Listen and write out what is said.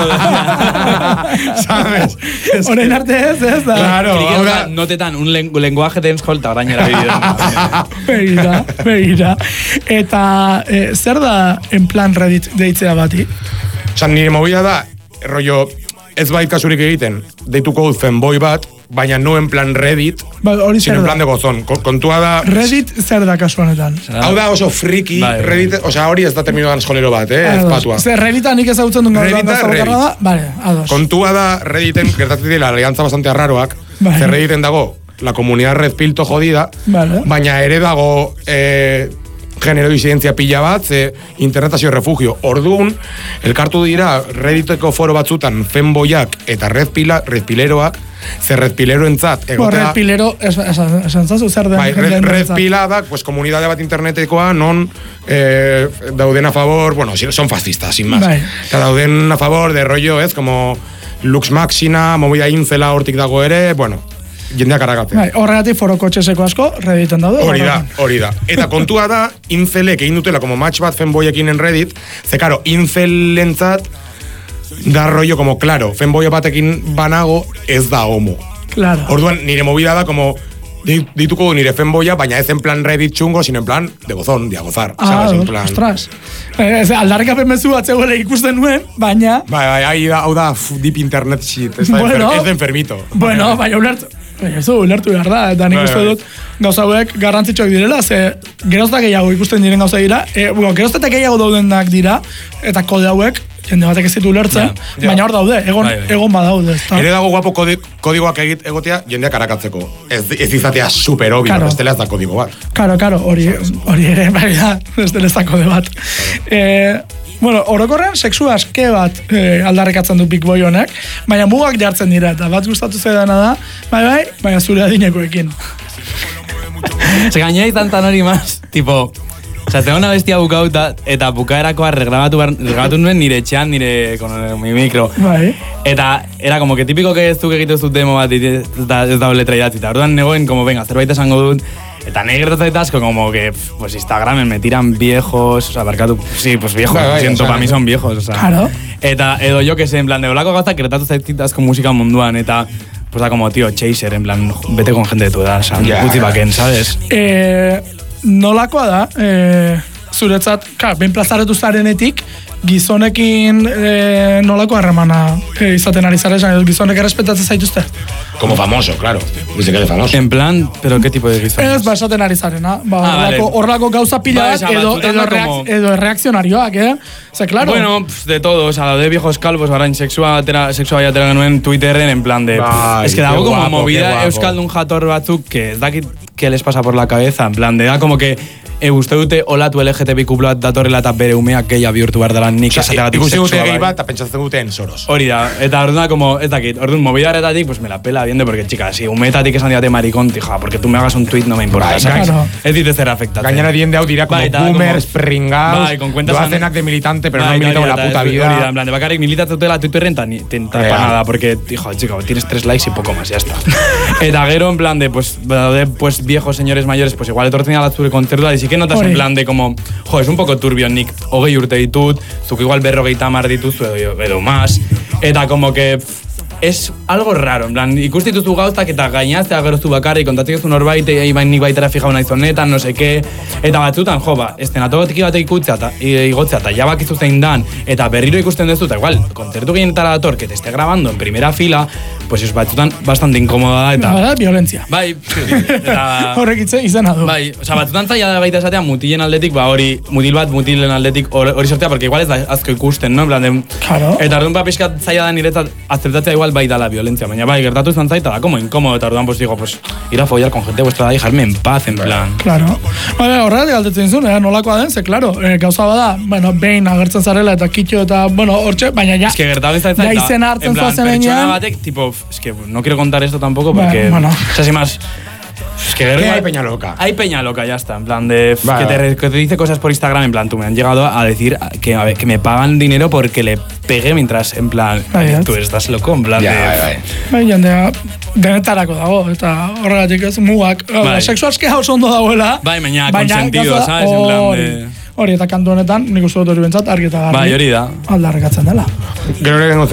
¿Sabes? Horein arte ez da. Claro, ahora notetan un lenguaje dancehall eta orainera bidean. Begira. Eta zer da en plan Reddit deitzea bati? Osan, nire movida da, rollo, ez bait kasurik egiten, deituko fanboy bat, baina no en plan Reddit, sino en plan de gozón. Kontua da... Reddit zer da kasu honetan? Hau da oso friki, Reddit, osea, hori ez da terminoan eskolero bat, ezpatua. Zer, Redditan nik ezagutzen duen Reddit. Vale, ados. Kontua da, Redditen, gertatzen dira, aliantza bastante arraroak, zer Redditen dago, la comunidad red pilto jodida, baina ere dago... genero disidentzia pila bat, internetazio refugio. Orduan, elkartu dira Redditeko foro batzutan fanboyak eta redpileroak, zer redpileroentzat egotea... Redpilero, esan zazu zer den... Bai, redpila da, pues, komunidade bat internetekoa, non dauden a favor, bueno, son fascistas, sin más. Eta dauden a favor de rollo, como Lux Maxina, movida incela hortik dago ere, bueno... jendeak aragatzen. Horregatik foroko txeseko asko, Redditen daude. Hori da. Eta kontua da, incelek egin dutela como match bat fanboyekin en Reddit, ze karo, incelentzat da rollo como, claro, fanboy batekin banago ez da homo. Claro. Orduan, nire movida da como, dituko nire fanboya, baina ez en plan Reddit chungo, sino en plan de gozón, de a gozar. Ostras. Aldarrikapen mezu bat zegoela ikusten nuen, baina... Bai, hau da deep internet shit, ez da enfermito. Bueno, baina ulertu behar da, eta nik uste dut gauza hauek garrantzitsuak direla, ze gerozta gehiago ikusten diren gauza dira, gerozta gehiago daudenak dira, eta kode hauek, jende batek ez ditu ulertzen, baina hor daude, egon badaude. Ere dago guapo kodigoak egotea jendeak arakatzeko. Ez izatea super obvio, ez dela ez da kodigo bat. Karo, hori ere, bai da, ez dela ez da kode bat. Bueno, orokorren sexu aske bat aldarrikatzen du Big Boy honek, baina mugak jartzen dira, eta bat gustatu zaidana da, baina zure adinekoekin. Se gainera izan hori maz, tipo, tengo una bestia bukauta, eta bukaerakoa regrabatu nuen nire etxean, con mi micro. Eta era como que típico que ez duk egitu zut demo bat, ez da letra idatzita. Orduan negoen, como venga, zerbait esango dut, eta nahi gertatzen asko, como que, pues Instagramen me tiran viejos, o sea, barkatu, sí, pues viejos, lo siento, para mí son viejos, o sea. Claro. Eta edo yo que sé, en plan, de olako gauza, gertatu zaitzit asko musika munduan, eta, pues da como, tío, chaser, en plan, vete con gente de tu edad, o sea, gutzi baken, ¿sabes? Nolakoa da, zuretzat, ben plazaretu zarenetik, gizonekin nolako harremana izaten ari zara, gizonek errespetatzen zaituzte? Como famoso, claro. Dice que es famoso. En plan, pero ¿qué tipo de gizones? Ez, esaten ari zarena. Horrelako gauza pila edo reakzionarioak, Ze, claro. Bueno, de todo, o sea, de viejos calvos, orain sexua atera genuen Twitterren, en plan de... Es que dago como movida euskaldun jator batzuk que ez dakit que les pasa por la cabeza, en plan de da como que uste dute olatu LGTBIQ bat datorrela eta bere umeak gehi bihurtu behar dela nik esatagatik sexua. Ikusi dute gehi bat eta pentsatzen dute en Soros. Hori da, eta orduan como, ez dakit, orduan mobidaretatik, pues me la pela viendo, porque chica, si umetatik esan diate maricón, tija, porque tú me hagas un tweet no me importa, ¿sabes? Ez dit zer afectatzen. Gainera diende hau dira como boomers, pringados, doazenak de militante, pero no militado la puta vida. Hori da, en plan, de bakarrik militatzutela Twitterren para nada, porque, hijo, chica, tienes 3 likes y poco más, ya está. Eta gero, en plan de, pues viejos señores mayores, pues igual etortzen ala zure kontzertua, y sí que notas en plan de como, jo, es un poco turbio, nik 20 urte ditut, zuk igual 50 dituzu edo más, eta como que es algo raro, en plan, ikustituzu gauztak eta gainaztea geroztu bakarrik, kontatik ez norbait, nik baitera fijau nahi zonetan, no sé qué, eta batzutan, jo, estenatogotiki batek igotzea, eta ja bakizu zein dan, eta berriro ikusten dezu, eta igual, kontzertu gehienetara dator, que te esté grabando en primera fila, pues es batzutan bastante incómoda, eta... Bada, violentzia. Bai, eta... Horrek izena du. Bai, oza, batzutan zaila da baita esatea mutilen aldetik, hori, mutilen aldetik hori sortea, porque igual ez da azko ikusten, no? En plan de... Claro. Eta orduan pixkat zaila da niretzat aceptatzea igual bai da la violencia, baina bai, gertatu izan zaita da, como incómodo, eta orduan, pues digo, pues, ir a follar con gente vuestra da y dejarme en paz, en plan. Claro. Horregatik galdetzen zuen, nolakoa den, ze, claro, gauza bada, bueno, behin agertzen zarela eta kitxo eta, bueno, hortxe, baina ja... Es que gertatu izan zaita, ja izen hartzen zuazen pertsona batek, tipo, es que no quiero contar esto tampoco, porque... Bueno. O sea, sin más... Es que hay peña loca. Hay peña loca, ya está. En plan de... Que te dice cosas por Instagram, en plan, tú me han llegado a decir que me pagan dinero porque le pegué mientras, en plan, tú estás loco, en plan de... Bai, jendea, denetarako dago, eta horregatik ez mugak. Sexu askea oso ondo dagoela. Bai, baina consentido, ¿sabes? En plan de... Hori, eta kantu honetan, nik uste dut hori bentsat, argi eta garbi. Bai, hori da. Aldarrikatzen dela. Gero ere gengo